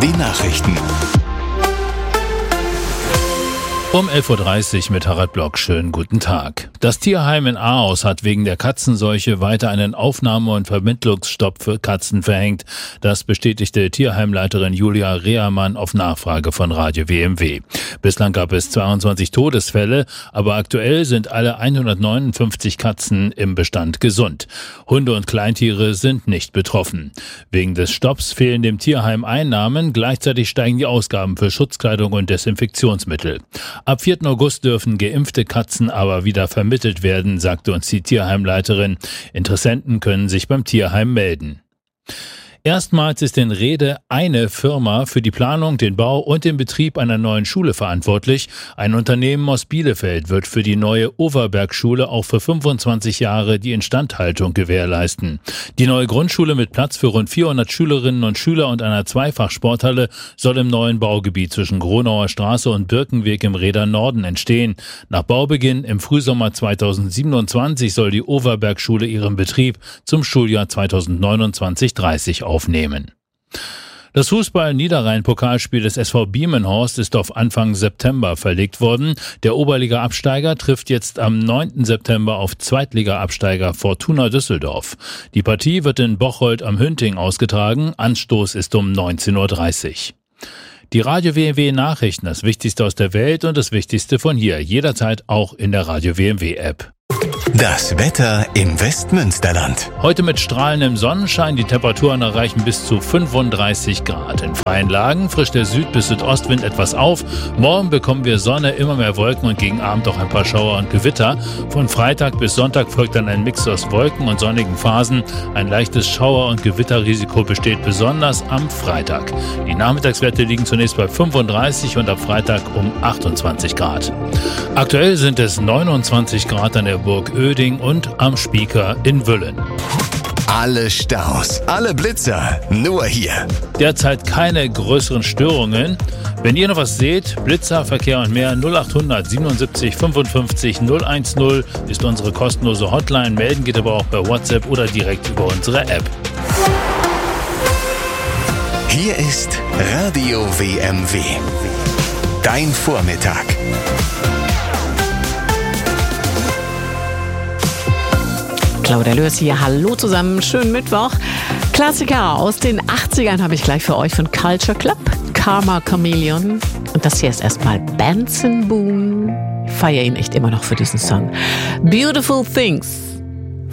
Die Nachrichten. Um 11.30 Uhr mit Harald Block. Schönen guten Tag. Das Tierheim in Ahaus hat wegen der Katzenseuche weiter einen Aufnahme- und Vermittlungsstopp für Katzen verhängt. Das bestätigte Tierheimleiterin Julia Rehermann auf Nachfrage von Radio WMW. Bislang gab es 22 Todesfälle, aber aktuell sind alle 159 Katzen im Bestand gesund. Hunde und Kleintiere sind nicht betroffen. Wegen des Stopps fehlen dem Tierheim Einnahmen, gleichzeitig steigen die Ausgaben für Schutzkleidung und Desinfektionsmittel. Ab 4. August dürfen geimpfte Katzen aber wieder vermittelt werden, sagte uns die Tierheimleiterin. Interessenten können sich beim Tierheim melden. Erstmals ist in Rhede eine Firma für die Planung, den Bau und den Betrieb einer neuen Schule verantwortlich. Ein Unternehmen aus Bielefeld wird für die neue Overberg-Schule auch für 25 Jahre die Instandhaltung gewährleisten. Die neue Grundschule mit Platz für rund 400 Schülerinnen und Schüler und einer Zweifachsporthalle soll im neuen Baugebiet zwischen Gronauer Straße und Birkenweg im Rheder Norden entstehen. Nach Baubeginn im Frühsommer 2027 soll die Overberg-Schule ihren Betrieb zum Schuljahr 2029/30 aufnehmen. Das Fußball-Niederrhein-Pokalspiel des SV Biemenhorst ist auf Anfang September verlegt worden. Der Oberliga-Absteiger trifft jetzt am 9. September auf Zweitliga-Absteiger Fortuna Düsseldorf. Die Partie wird in Bocholt am Hünting ausgetragen. Anstoß ist um 19.30 Uhr. Die Radio WMW Nachrichten, das Wichtigste aus der Welt und das Wichtigste von hier. Jederzeit auch in der Radio WMW App. Das Wetter im Westmünsterland. Heute mit strahlendem Sonnenschein, die Temperaturen erreichen bis zu 35 Grad. In freien Lagen frischt der Süd- bis Südostwind etwas auf. Morgen bekommen wir Sonne, immer mehr Wolken und gegen Abend auch ein paar Schauer und Gewitter. Von Freitag bis Sonntag folgt dann ein Mix aus Wolken und sonnigen Phasen. Ein leichtes Schauer- und Gewitterrisiko besteht besonders am Freitag. Die Nachmittagswerte liegen zunächst bei 35 und ab Freitag um 28 Grad. Aktuell sind es 29 Grad an der Burg Oeding und am Spieker in Wüllen. Alle Staus, alle Blitzer, nur hier. Derzeit keine größeren Störungen. Wenn ihr noch was seht, Blitzer, Verkehr und mehr, 0800 77 55 010 ist unsere kostenlose Hotline. Melden geht aber auch per WhatsApp oder direkt über unsere App. Hier ist Radio WMW. Dein Vormittag. Claudia Lörs hier, hallo zusammen, schönen Mittwoch. Klassiker aus den 80ern habe ich gleich für euch von Culture Club, Karma Chameleon. Und das hier ist erstmal Benson Boone. Ich feiere ihn echt immer noch für diesen Song. Beautiful Things.